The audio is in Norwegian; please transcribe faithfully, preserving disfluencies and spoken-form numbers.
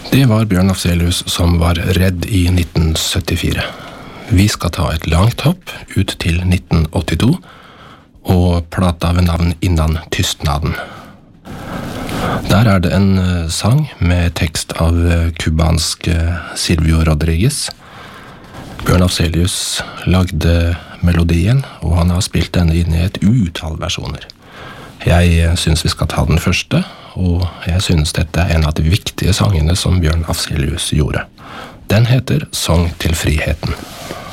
Det var Bjørn Afzelius som var redd i nitten syttifire. Vi skal ta et langt hopp ut til nitten åttito, og plata ved navn Innan tystnaden. Der er det en sang med tekst av kubansk Silvio Rodriguez. Bjørn Afzelius lagde melodien, og han har spilt denne inn i et utall versjoner. Jeg synes vi skal ta den første, og jeg synes dette er en av de viktige sangene som Bjørn Afzelius gjorde. Den heter Sång til friheten.